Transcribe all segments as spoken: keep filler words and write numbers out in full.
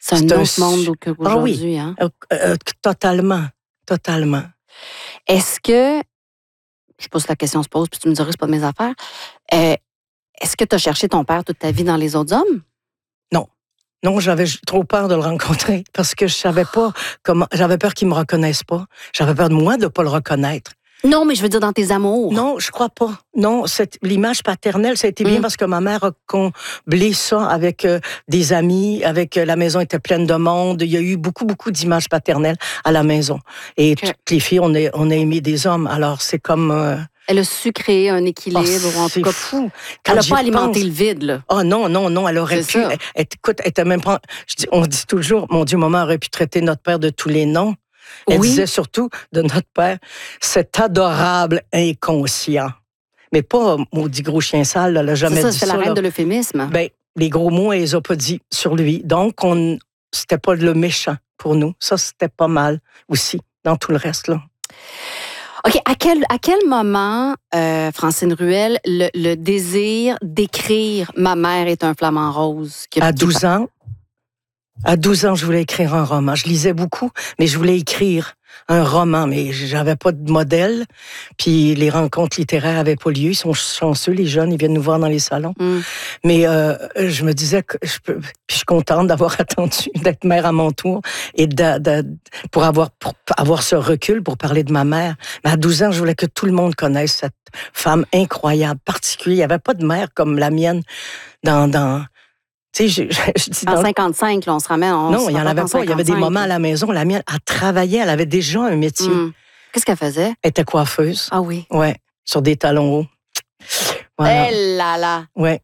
C'est un C'est un autre monde qu'aujourd'hui. Ah oui, hein? euh, euh, totalement, totalement. Est-ce que, je pose la question, se pose, puis tu me diras, c'est pas de mes affaires, euh, est-ce que tu as cherché ton père toute ta vie dans les autres hommes? Non. Non, j'avais trop peur de le rencontrer parce que je savais pas comment. J'avais peur qu'il me reconnaisse pas. J'avais peur de moi de pas le reconnaître. Non, mais je veux dire dans tes amours. Non, je crois pas. Non, cette, l'image paternelle, ça a été bien Mm. parce que ma mère a comblé ça avec euh, des amis, avec euh, la maison était pleine de monde. Il y a eu beaucoup, beaucoup d'images paternelles à la maison. Et Okay. toutes les filles, on a, on a aimé des hommes. Alors, c'est comme... Euh, Elle a su créer un équilibre, oh, en tout c'est cas. fou. Elle n'a Quand pas j'y alimenté repense- le vide, là. Oh non, non, non, elle aurait C'est pu. ça. Elle, elle- écoute, elle était même pas. Je dis, on dit toujours, mon Dieu, maman aurait pu traiter notre père de tous les noms. Elle Oui. disait surtout de notre père, cet adorable inconscient. Mais pas maudit gros chien sale, là, elle n'a jamais C'est ça, dit c'est ça. la reine là. de l'euphémisme. Ben, les gros mots, elle les a pas dit sur lui. Donc, on, c'était pas le méchant pour nous. Ça, c'était pas mal aussi, dans tout le reste, là. OK, à quel, à quel moment, euh, Francine Ruel, le, le désir d'écrire « Ma mère est un flamant rose » qui a- À qui est douze ans, à douze ans, je voulais écrire un roman. Je lisais beaucoup, mais je voulais écrire un roman, mais j'avais pas de modèle. Puis les rencontres littéraires avaient pas lieu. Ils sont chanceux, les jeunes, ils viennent nous voir dans les salons. Mm. Mais euh, je me disais que je peux, puis je suis contente d'avoir attendu d'être mère à mon tour et de, de, pour avoir pour avoir ce recul pour parler de ma mère. Mais à douze ans, je voulais que tout le monde connaisse cette femme incroyable, particulière. Il y avait pas de mère comme la mienne dans dans tu sais, je, je, je dis En dans- cinquante-cinq, là, on se ramène. On non, se il y en remonte avait pas. Il y avait des cinquante-cinq. moments à la maison. La mienne, elle travaillait, elle avait déjà un métier. Mm. Qu'est-ce qu'elle faisait? Elle était coiffeuse. Ah oui. Ouais, sur des talons hauts. Voilà. Eh là là! Ouais.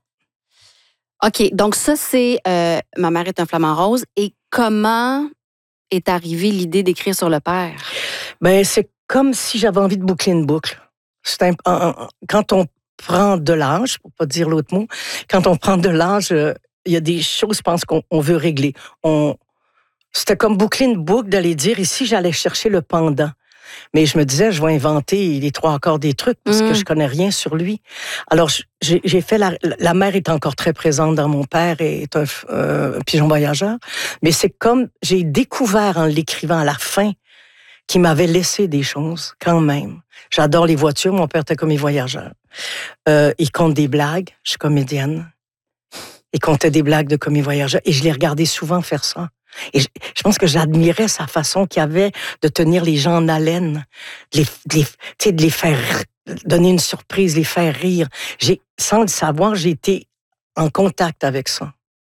OK, donc ça, c'est euh, Ma mère est un flamant rose. Et comment est arrivée l'idée d'écrire sur le père? Ben, c'est comme si j'avais envie de boucler une boucle. C'est un, un- un- quand on prend de l'âge, pour pas dire l'autre mot, quand on prend de l'âge, euh, il y a des choses, je pense, qu'on on veut régler. On, c'était comme boucler une boucle d'aller dire, ici, j'allais chercher le pendant. Mais je me disais, je vais inventer les trois accords des trucs parce Mm. que je connais rien sur lui. Alors, j'ai, j'ai fait la, la mère est encore très présente dans mon père et est un, euh, un pigeon voyageur. Mais c'est comme, j'ai découvert en l'écrivant à la fin qu'il m'avait laissé des choses quand même. J'adore les voitures, mon père était commis voyageur. Euh, il compte des blagues, je suis comédienne. Il comptait des blagues de commis voyageur et je l'ai regardé souvent faire ça. Et je, je pense que j'admirais sa façon qu'il avait de tenir les gens en haleine, de les, de les, tu sais, de les faire donner une surprise, les faire rire. J'ai, sans le savoir, j'ai été en contact avec ça.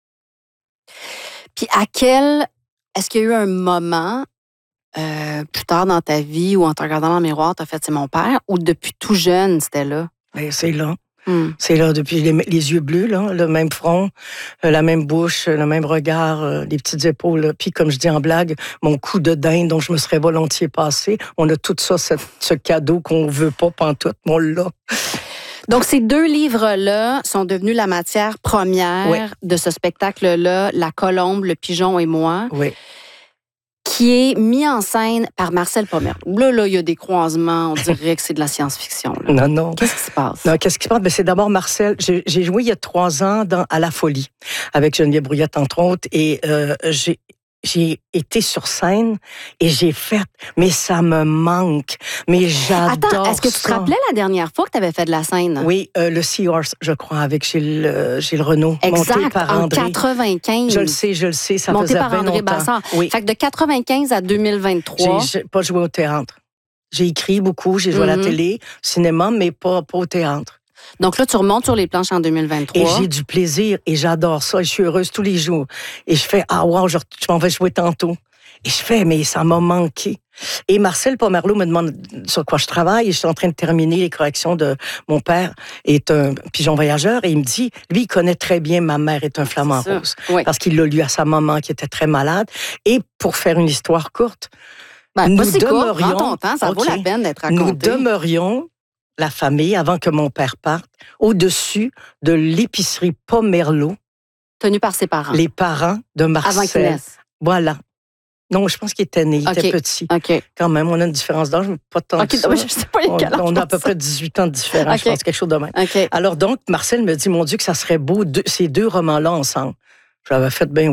Puis à quel... Est-ce qu'il y a eu un moment, euh, plus tard dans ta vie, ou en te regardant dans le miroir, t'as fait « c'est mon père », ou depuis tout jeune, c'était là? Ben, c'est là. Hmm. C'est là, depuis les, les yeux bleus, là, le même front, euh, la même bouche, le même regard, euh, les petites épaules. Là. Puis, comme je dis en blague, mon coup de dinde dont je me serais volontiers passé. On a tout ça, ce, ce cadeau qu'on veut pas pantoute, mais on l'a. Donc, ces deux livres-là sont devenus la matière première Oui. de ce spectacle-là, La Colombe, le pigeon et moi, Oui. qui est mis en scène par Marcel Pomerleau. Là, là, il y a des croisements, on dirait que c'est de la science-fiction. là. Non, non. Qu'est-ce qui se passe? Non, qu'est-ce qui se passe? Ben, c'est d'abord Marcel. J'ai, j'ai joué il y a trois ans dans À la Folie, avec Geneviève Brouillette, entre autres, et euh, j'ai, j'ai été sur scène et j'ai fait, mais ça me manque. Mais j'adore Attends, est-ce que tu te ça. rappelais la dernière fois que tu avais fait de la scène? Oui, euh, le Seahorse, je crois, avec Gilles, euh, Gilles Renaud, monté Exact, par en André. quatre-vingt-quinze. Je le sais, je le sais, ça Monté faisait par bien André longtemps. Bassard. Oui, Fait que de quatre-vingt-quinze à deux mille vingt-trois... j'ai, j'ai pas joué au théâtre. J'ai écrit beaucoup, j'ai joué à la Mhm. télé, cinéma, mais pas, pas au théâtre. Donc là, tu remontes sur les planches en deux mille vingt-trois. Et j'ai du plaisir et j'adore ça. Et je suis heureuse tous les jours. Et je fais, ah wow, je, je m'en vais jouer tantôt. Et je fais, mais ça m'a manqué. Et Marcel Pomerleau me demande sur quoi je travaille. Et je suis en train de terminer les corrections de mon père est un pigeon voyageur. Et il me dit, lui, il connaît très bien Ma mère est un flamant C'est ça. rose. Oui. Parce qu'il l'a lu à sa maman qui était très malade. Et pour faire une histoire courte, Ben, nous pas si court, prends demeurions- ton temps, ça vaut OK. la peine d'être raconté. nous demeurions, la famille, avant que mon père parte, au-dessus de l'épicerie Pomerleau, Tenu par ses parents. les parents de Avant qu'il Marcel. naisse. Voilà. Non, je pense qu'il était né, il OK. était petit. OK. Quand même, on a une différence d'âge, mais pas tant OK, que ça. non, je sais pas On, quel âge on a à peu ça. près dix-huit ans de différence, OK. je pense, quelque chose de même. OK. Alors donc, Marcel me dit, mon Dieu, que ça serait beau, deux- ces deux romans-là ensemble. J'avais fait, ben